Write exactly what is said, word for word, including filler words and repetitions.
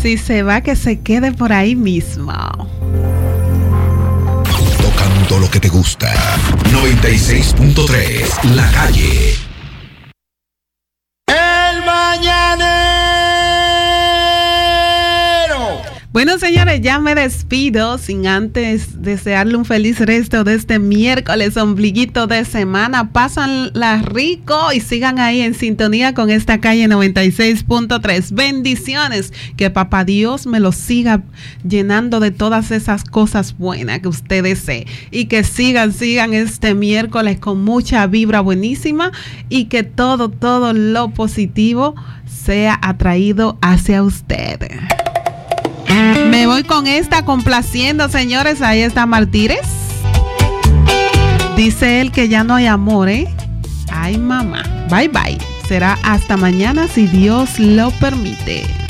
Si se va, que se quede por ahí mismo. Tocando lo que te gusta. noventa y seis punto tres, La Calle. El Mañanero. Bueno, señores, ya me despido sin antes desearle un feliz resto de este miércoles, ombliguito de semana. Pásanla rico y sigan ahí en sintonía con esta calle noventa y seis punto tres. Bendiciones, que papá Dios me los siga llenando de todas esas cosas buenas que usted desee. Y que sigan, sigan este miércoles con mucha vibra buenísima y que todo, todo lo positivo sea atraído hacia usted. Me voy con esta complaciendo, señores. Ahí está Martínez. Dice él que ya no hay amor, ¿eh? Ay, mamá. Bye, bye. Será hasta mañana si Dios lo permite.